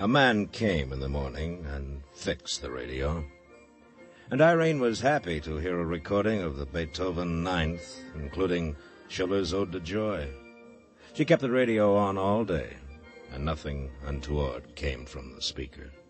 A man came in the morning and fixed the radio. And Irene was happy to hear a recording of the Beethoven Ninth, including Schiller's Ode to Joy. She kept the radio on all day, and nothing untoward came from the speaker.